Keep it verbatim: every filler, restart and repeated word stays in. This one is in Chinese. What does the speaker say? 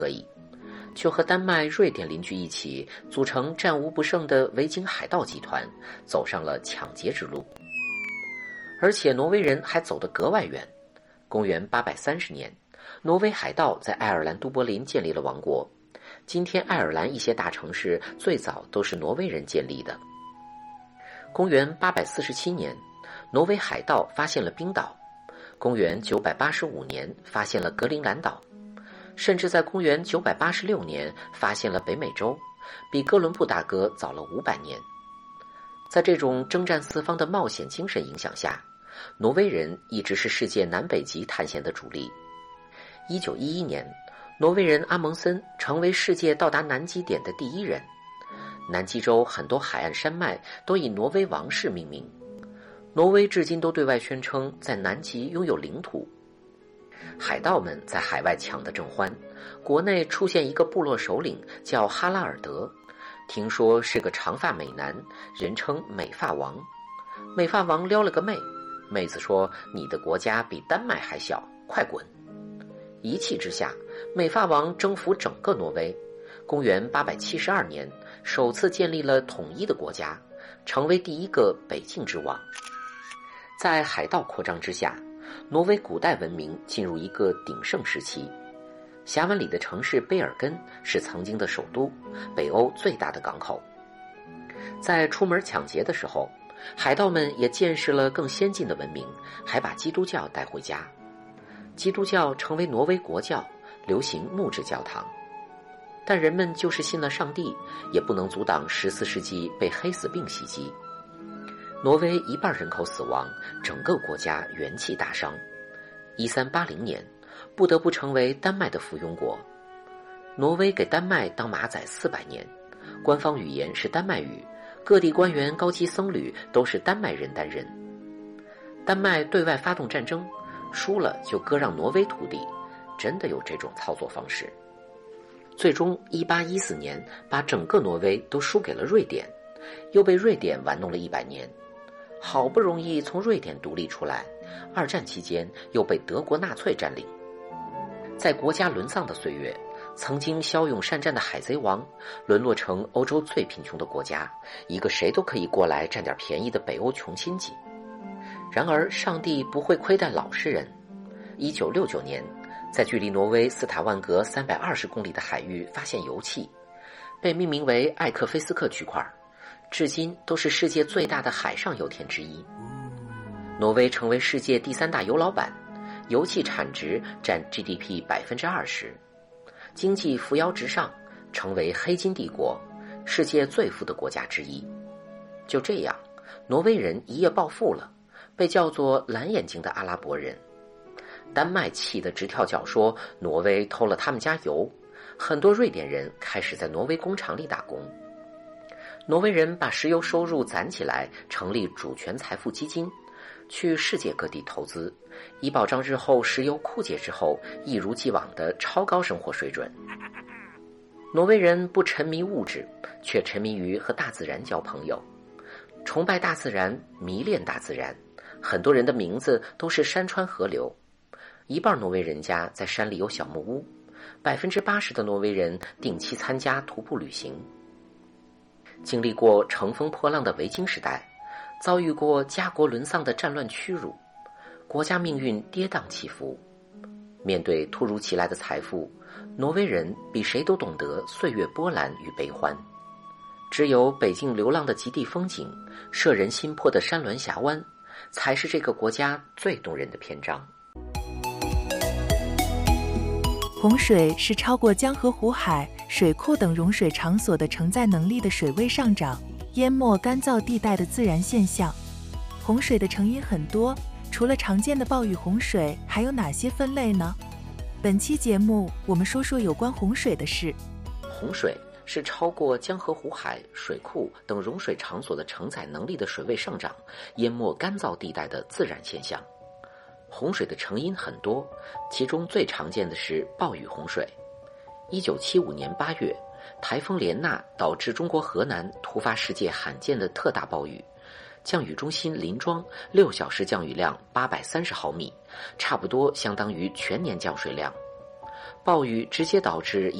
可以，就和丹麦、瑞典邻居一起组成战无不胜的维京海盗集团，走上了抢劫之路。而且挪威人还走得格外远。公元八百三十年，挪威海盗在爱尔兰都柏林建立了王国。今天爱尔兰一些大城市最早都是挪威人建立的。公元八百四十七年，挪威海盗发现了冰岛。公元九百八十五年发现了格陵兰岛，甚至在公元九百八十六年发现了北美洲，比哥伦布大哥早了五百年。在这种征战四方的冒险精神影响下，挪威人一直是世界南北极探险的主力。一九一一年，挪威人阿蒙森成为世界到达南极点的第一人。南极洲很多海岸山脉都以挪威王室命名。挪威至今都对外宣称在南极拥有领土。海盗们在海外抢得正欢，国内出现一个部落首领叫哈拉尔德，听说是个长发美男，人称美发王。美发王撩了个妹，妹子说：“你的国家比丹麦还小，快滚！”一气之下，美发王征服整个挪威。公元八百七十二年，首次建立了统一的国家，成为第一个北境之王。在海盗扩张之下，挪威古代文明进入一个鼎盛时期。峡湾里的城市卑尔根是曾经的首都，北欧最大的港口。在出门抢劫的时候，海盗们也见识了更先进的文明，还把基督教带回家。基督教成为挪威国教，流行木质教堂。但人们就是信了上帝，也不能阻挡十四世纪被黑死病袭击。挪威一半人口死亡，整个国家元气大伤。一三八零年，不得不成为丹麦的附庸国。挪威给丹麦当马仔四百年，官方语言是丹麦语，各地官员、高级僧侣都是丹麦人担任。丹麦对外发动战争，输了就割让挪威土地，真的有这种操作方式。最终一八一四年把整个挪威都输给了瑞典，又被瑞典玩弄了一百年。好不容易从瑞典独立出来，二战期间又被德国纳粹占领。在国家沦丧的岁月，曾经骁勇善战的海贼王沦落成欧洲最贫穷的国家，一个谁都可以过来占点便宜的北欧穷亲戚。然而上帝不会亏待老实人。一九六九年，在距离挪威斯塔万格三百二十公里的海域发现油气，被命名为艾克菲斯克区块，至今都是世界最大的海上油田之一。挪威成为世界第三大油老板，油气产值占 G D P 百分之二十，经济扶摇直上，成为黑金帝国，世界最富的国家之一。就这样，挪威人一夜暴富了，被叫做蓝眼睛的阿拉伯人。丹麦气得直跳脚，说挪威偷了他们家油，很多瑞典人开始在挪威工厂里打工。挪威人把石油收入攒起来，成立主权财富基金，去世界各地投资，以保障日后石油枯竭之后一如既往的超高生活水准。挪威人不沉迷物质，却沉迷于和大自然交朋友，崇拜大自然，迷恋大自然，很多人的名字都是山川河流。一半挪威人家在山里有小木屋，百分之八十的挪威人定期参加徒步旅行。经历过乘风破浪的维京时代，遭遇过家国沦丧的战乱屈辱，国家命运跌宕起伏。面对突如其来的财富，挪威人比谁都懂得岁月波澜与悲欢。只有北境流浪的极地风景，摄人心魄的山峦峡湾，才是这个国家最动人的篇章。 洪水是超过江河湖海、水库等融水场所的承载能力的水位上涨，淹没干燥地带的自然现象。洪水的成因很多，除了常见的暴雨洪水，还有哪些分类呢？本期节目我们说说有关洪水的事。 洪水是超过江河湖海、水库等融水场所的承载能力的水位上涨，淹没干燥地带的自然现象。洪水的成因很多，其中最常见的是暴雨洪水。一九七五年八月，台风莲娜导致中国河南突发世界罕见的特大暴雨，降雨中心林庄六小时降雨量八百三十毫米，差不多相当于全年降水量。 暴雨直接导致